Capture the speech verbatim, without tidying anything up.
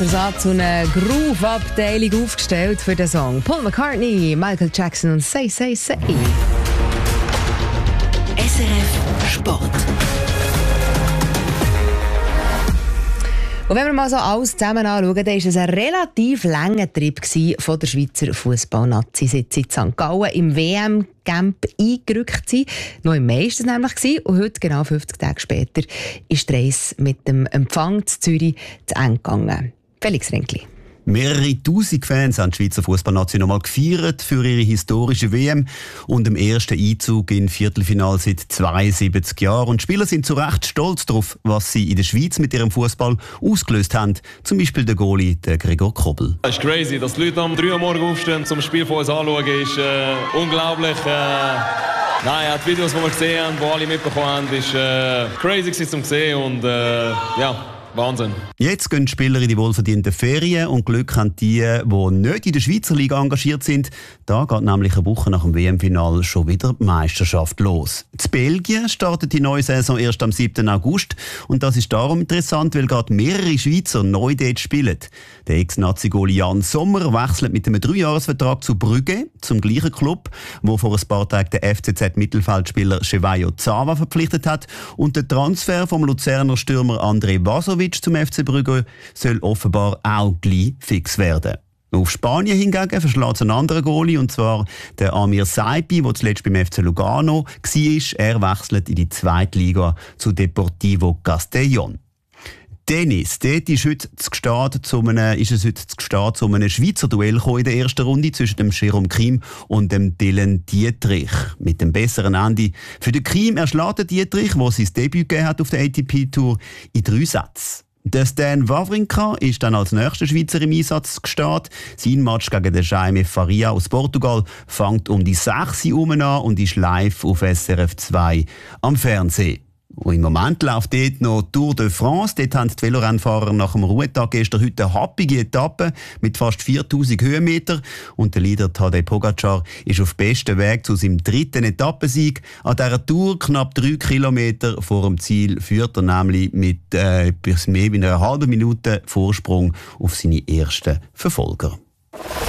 Satz und eine Groove-Abteilung aufgestellt für den Song. Paul McCartney, Michael Jackson und Say, Say, Say. S R F Sport. Und wenn wir mal so alles zusammen anschauen, dann war es ein relativ langer Trip von der Schweizer Fußballnazi, seit sie in Sankt Gallen im W M-Camp eingerückt sind. Noch im Mai war es nämlich. Und heute, genau fünfzig Tage später, ist die Reise mit dem Empfang zu Zürich zu Ende gegangen. Felix Renkli. Mehrere tausend Fans haben die Schweizer Fußballnazi nochmal gefeiert für ihre historische W M und im ersten Einzug in Viertelfinale seit zweiundsiebzig Jahren. Und die Spieler sind zu Recht stolz darauf, was sie in der Schweiz mit ihrem Fußball ausgelöst haben. Zum Beispiel der Goalie, der Gregor Kobel. Es ist crazy, dass die Leute am drei Uhr morgens aufstehen, zum Spiel von uns anschauen, ist äh, unglaublich. Äh, nein, die Videos, die wir gesehen haben, die alle mitbekommen haben, ist äh, crazy zum sehen und äh, ja. Wahnsinn. Jetzt gehen die Spieler in die wohlverdienten Ferien und Glück haben die, die nicht in der Schweizer Liga engagiert sind. Da geht nämlich eine Woche nach dem W M-Final schon wieder die Meisterschaft los. In Belgien startet die neue Saison erst am siebten August und das ist darum interessant, weil gerade mehrere Schweizer neu dort spielen. Der Ex-Nazi-Goalie Jan Sommer wechselt mit einem Dreijahresvertrag zu Brügge, zum gleichen Club, wo vor ein paar Tagen der F C Z-Mittelfeldspieler Chevayo Zava verpflichtet hat, und der Transfer vom Luzerner Stürmer André Vasovic zum F C Brügge soll offenbar auch gleich fix werden. Auf Spanien hingegen verschlägt ein anderer Goalie, und zwar der Amir Saipi, der zuletzt beim F C Lugano war. Er wechselt in die zweite Liga zu Deportivo Castellón. Tennis. Dort ist, heute zu Gestart zu einem, ist es heute zu Gestart zu einem Schweizer Duell in der ersten Runde zwischen dem Jerome Kim und dem Dylan Dietrich. Mit dem besseren Ende für den Kim erschlägt Dietrich, der sein Debüt gegeben hat auf der A T P-Tour, in drei Sätzen. Der Stan Wawrinka ist dann als nächster Schweizer im Einsatz gestartet. Sein Match gegen den Jaime Faria aus Portugal fängt um die sechs Uhr an und ist live auf S R F zwei am Fernsehen. Und im Moment läuft dort noch Tour de France. Dort haben die Velorennfahrer nach dem Ruhetag gestern heute eine happige Etappe mit fast viertausend Höhenmeter. Und der Leader Tadej Pogacar ist auf bestem Weg zu seinem dritten Etappensieg. An dieser Tour, knapp drei Kilometer vor dem Ziel, führt er nämlich mit äh, etwas mehr als einer halben Minute Vorsprung auf seine ersten Verfolger.